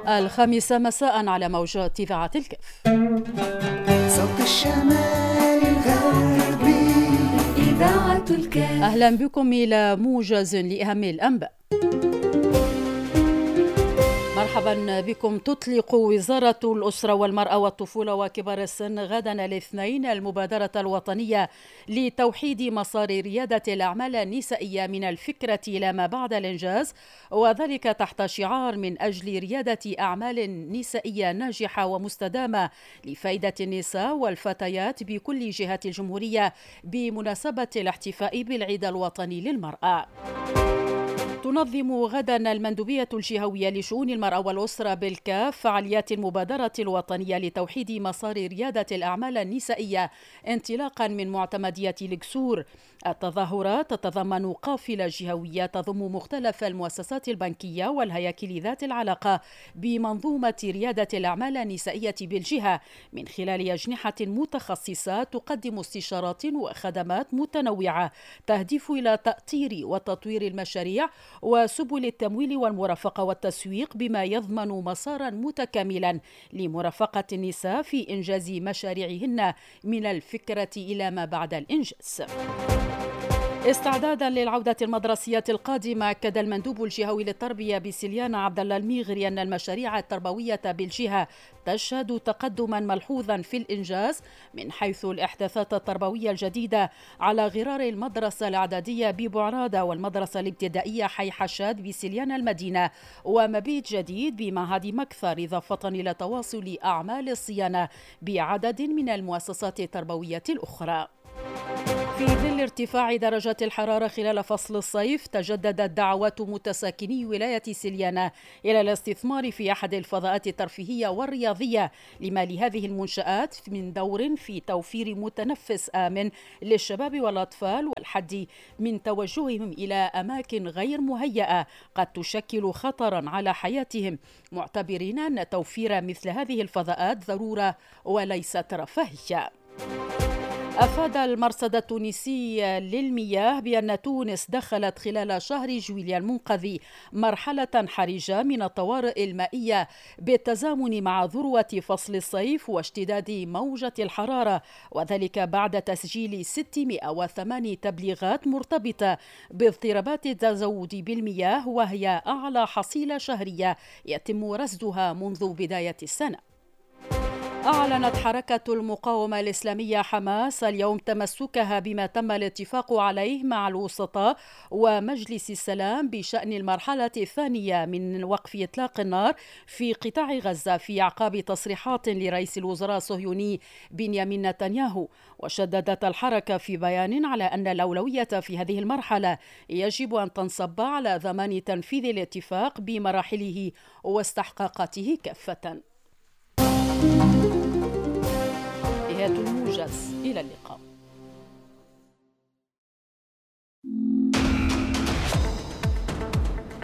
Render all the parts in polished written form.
الخامسة مساء على موجات إذاعة الكف. صوت الشمال الغربي إذاعة الكف. أهلا بكم إلى موجز لأهم الأنباء. مرحبا بكم. تطلق وزارة الأسرة والمرأة والطفولة وكبار السن غدا الاثنين المبادرة الوطنية لتوحيد مسار ريادة الأعمال النسائية من الفكرة إلى ما بعد الإنجاز، وذلك تحت شعار من أجل ريادة أعمال نسائية ناجحة ومستدامة لفائدة النساء والفتيات بكل جهات الجمهورية بمناسبة الاحتفاء بالعيد الوطني للمرأة. تنظم غدا المندوبية الجهوية لشؤون المرأة والأسرة بالكاف فعاليات المبادرة الوطنية لتوحيد مسار ريادة الأعمال النسائية انطلاقا من معتمدية الكسور. التظاهرات تتضمن قافلة جهوية تضم مختلف المؤسسات البنكية والهياكل ذات العلاقة بمنظومة ريادة الأعمال النسائية بالجهة من خلال أجنحة متخصصة تقدم استشارات وخدمات متنوعة تهدف إلى تأطير وتطوير المشاريع وسبل التمويل والمرافقة والتسويق، بما يضمن مسارا متكاملا لمرافقة النساء في إنجاز مشاريعهن من الفكرة إلى ما بعد الإنجاز. استعدادا للعودة المدرسية القادمة، أكد المندوب الجهوي للتربية بسليانة عبد الله الميغري أن المشاريع التربوية بالجهة تشهد تقدما ملحوظا في الإنجاز من حيث الإحداثات التربوية الجديدة على غرار المدرسة الإعدادية ببعرادة والمدرسة الابتدائية حي حشاد بسليانة المدينة ومبيت جديد بمعهد مكثر، إضافة إلى تواصل أعمال الصيانة بعدد من المؤسسات التربوية الأخرى. في ظل ارتفاع درجات الحرارة خلال فصل الصيف، تجددت دعوات متساكني ولاية سليانة إلى الاستثمار في أحد الفضاءات الترفيهية والرياضية لما لهذه المنشآت من دور في توفير متنفس آمن للشباب والأطفال والحد من توجههم إلى أماكن غير مهيئة قد تشكل خطرا على حياتهم، معتبرين أن توفير مثل هذه الفضاءات ضرورة وليست رفاهية. أفاد المرصد التونسي للمياه بأن تونس دخلت خلال شهر جويليا المنقذي مرحلة حرجة من الطوارئ المائية بالتزامن مع ذروة فصل الصيف واشتداد موجة الحرارة، وذلك بعد تسجيل 608 تبليغات مرتبطة باضطرابات التزود بالمياه، وهي أعلى حصيلة شهرية يتم رصدها منذ بداية السنة. أعلنت حركة المقاومة الإسلامية حماس اليوم تمسكها بما تم الاتفاق عليه مع الوسطاء ومجلس السلام بشأن المرحلة الثانية من وقف إطلاق النار في قطاع غزة في أعقاب تصريحات لرئيس الوزراء الصهيوني بنيامين نتنياهو. وشددت الحركة في بيان على أن الأولوية في هذه المرحلة يجب أن تنصب على ضمان تنفيذ الاتفاق بمراحله واستحقاقاته كافة. نهاية الموجز، إلى اللقاء.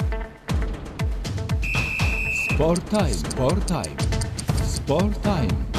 سبورت تايم.